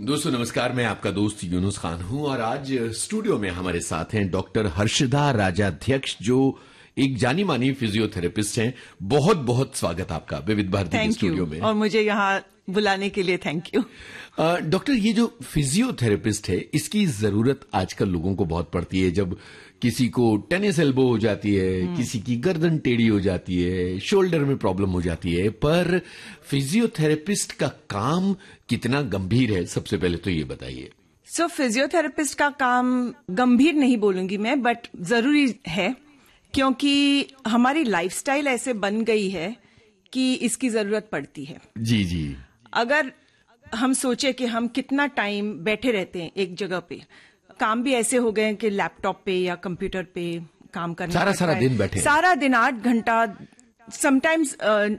दोस्तों नमस्कार, मैं आपका दोस्त यूनुस खान हूं और आज स्टूडियो में हमारे साथ हैं डॉक्टर हर्षदा राजाध्यक्ष, जो एक जानी मानी फिजियोथेरेपिस्ट हैं। बहुत बहुत स्वागत आपका विविध भारती के स्टूडियो में, और मुझे यहाँ बुलाने के लिए थैंक यू। डॉक्टर, ये जो फिजियोथेरेपिस्ट है, इसकी जरूरत आजकल लोगों को बहुत पड़ती है। जब किसी को टेनिस एल्बो हो जाती है, किसी की गर्दन टेढ़ी हो जाती है, शोल्डर में प्रॉब्लम हो जाती है, पर फिजियोथेरेपिस्ट का काम कितना गंभीर है, सबसे पहले तो ये बताइए। फिजियोथेरेपिस्ट का काम गंभीर नहीं बोलूंगी मैं, बट जरूरी है, क्योंकि हमारी लाइफस्टाइल ऐसे बन गई है कि इसकी जरूरत पड़ती है। जी जी। अगर हम सोचे कि हम कितना टाइम बैठे रहते हैं एक जगह पे, काम भी ऐसे हो गए हैं कि लैपटॉप पे या कंप्यूटर पे काम करना सारा दिन बैठे, सारा दिन 8 घंटा, समटाइम्स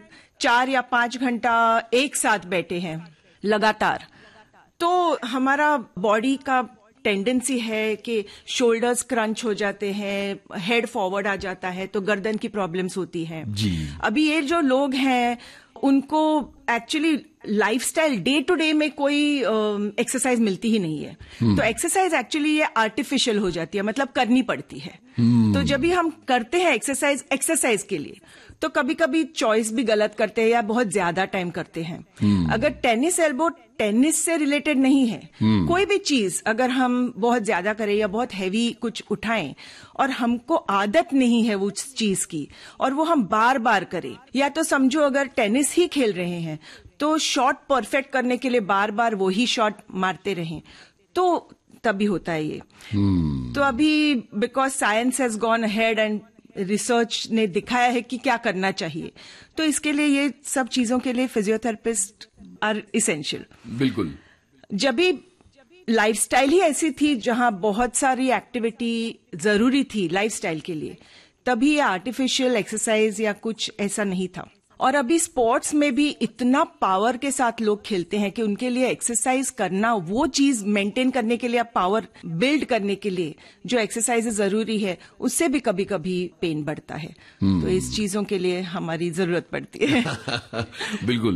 4 या 5 घंटा एक साथ बैठे हैं लगातार, तो हमारा बॉडी का टेंडेंसी है कि शोल्डर्स क्रंच हो जाते हैं, हेड फॉरवर्ड आ जाता है, तो गर्दन की प्रॉब्लम्स होती हैं। जी। अभी ये जो लोग हैं उनको actually lifestyle day to day में कोई एक्सरसाइज मिलती ही नहीं है, तो एक्सरसाइज एक्चुअली ये आर्टिफिशियल हो जाती है, मतलब करनी पड़ती है। तो जब भी हम करते हैं एक्सरसाइज के लिए, तो कभी कभी चॉइस भी गलत करते हैं या बहुत ज्यादा टाइम करते हैं। अगर टेनिस एल्बो टेनिस से रिलेटेड नहीं है, कोई भी चीज अगर हम बहुत ज्यादा करें या बहुत हैवी कुछ उठाएं और हमको आदत नहीं है वो चीज की, और वो हम बार बार करें, या तो समझो अगर टेनिस ही खेल रहे हैं तो शॉट परफेक्ट करने के लिए बार बार वो ही शॉट मारते रहें, तो तभी होता है ये। तो अभी because science has gone ahead and research ने दिखाया है कि क्या करना चाहिए, तो इसके लिए ये सब चीजों के लिए फिजियोथेरेपिस्ट आर इसेंशियल। बिल्कुल। जब भी लाइफस्टाइल ही ऐसी थी जहां बहुत सारी एक्टिविटी जरूरी थी लाइफस्टाइल के लिए, तभी आर्टिफिशियल एक्सरसाइज या कुछ ऐसा नहीं था। और अभी स्पोर्ट्स में भी इतना पावर के साथ लोग खेलते हैं कि उनके लिए एक्सरसाइज करना, वो चीज मेंटेन करने के लिए, पावर बिल्ड करने के लिए जो एक्सरसाइज जरूरी है, उससे भी कभी कभी पेन बढ़ता है। तो इस चीजों के लिए हमारी जरूरत पड़ती है। बिल्कुल।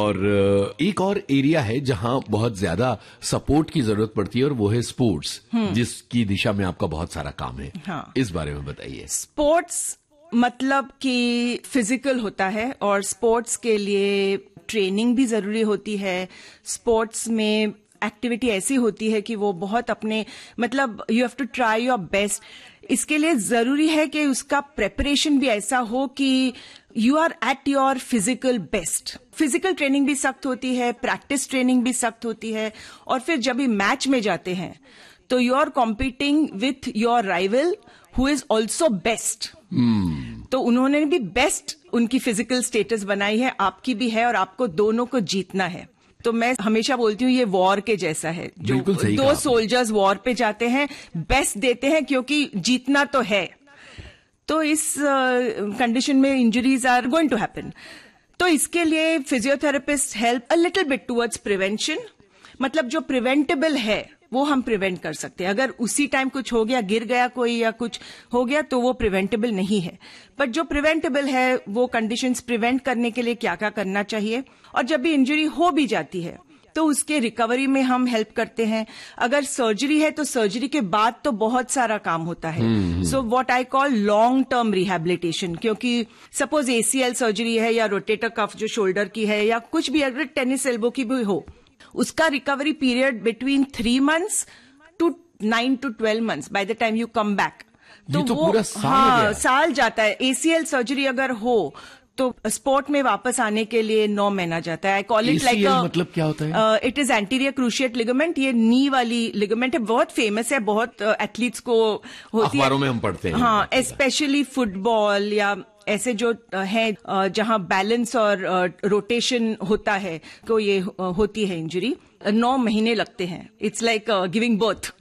और एक और एरिया है जहां बहुत ज्यादा सपोर्ट की जरूरत पड़ती है, और वो है स्पोर्ट्स, जिसकी दिशा में आपका बहुत सारा काम है। हाँ। इस बारे में बताइए। स्पोर्ट्स मतलब कि फिजिकल होता है, और स्पोर्ट्स के लिए ट्रेनिंग भी जरूरी होती है। स्पोर्ट्स में एक्टिविटी ऐसी होती है कि वो बहुत अपने, मतलब you have to try your best. इसके लिए जरूरी है कि उसका प्रेपरेशन भी ऐसा हो कि you are at your physical best. Physical training भी सख्त होती है, प्रैक्टिस ट्रेनिंग भी सख्त होती है, और फिर जब भी मैच में जाते हैं तो you are competing with your rival who is also best. तो उन्होंने भी बेस्ट उनकी फिजिकल स्टेटस बनाई है, आपकी भी है, और आपको दोनों को जीतना है। तो मैं हमेशा बोलती हूँ ये वॉर के जैसा है, जो दो सोल्जर्स वॉर पे जाते हैं, बेस्ट देते हैं क्योंकि जीतना तो है। तो इस कंडीशन में injuries are going to happen. तो इसके लिए physiotherapist help a little bit towards prevention, मतलब जो प्रिवेंटेबल है वो हम प्रिवेंट कर सकते हैं। अगर उसी टाइम कुछ हो गया, गिर गया कोई या कुछ हो गया, तो वो प्रिवेंटेबल नहीं है। बट जो प्रिवेंटेबल है, वो कंडीशंस प्रिवेंट करने के लिए क्या क्या करना चाहिए, और जब भी इंजरी हो भी जाती है तो उसके रिकवरी में हम हेल्प करते हैं। अगर सर्जरी है तो सर्जरी के बाद तो बहुत सारा काम होता है। So what I call long term rehabilitation, क्योंकि सपोज ACL सर्जरी है या रोटेटर कफ जो शोल्डर की है, या कुछ भी, अगर टेनिस एल्बो की भी हो, उसका recovery period between 3 months to 9 to 12 months by the time you come back. तो वो पूरा साल जाता है। ACL सर्जरी अगर हो तो स्पोर्ट में वापस आने के लिए 9 महीना जाता है। आई कॉल इट लाइक, मतलब क्या होता है? It is anterior cruciate ligament. ये नी वाली लिगामेंट है, बहुत फेमस है, बहुत एथलीट्स को होती है, अखबारों में हम पढ़ते हैं। हाँ, स्पेशली फुटबॉल या ऐसे जो है जहां बैलेंस और रोटेशन होता है, तो ये होती है इंजरी। 9 महीने लगते हैं। It's like giving birth.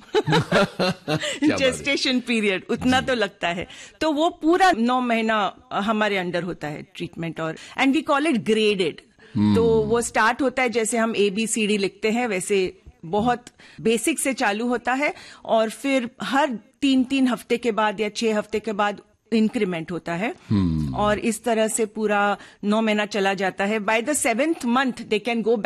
Gestation period उतना तो लगता है। तो वो पूरा 9 महीना हमारे अंडर होता है ट्रीटमेंट, और and we call it graded. तो वो स्टार्ट होता है जैसे हम ABCD लिखते हैं, वैसे बहुत बेसिक से चालू होता है, और फिर हर 3-3 हफ्ते के बाद या 6 हफ्ते के बाद इंक्रीमेंट होता है। और इस तरह से पूरा 9 महीना चला जाता है। By the 7th month they can go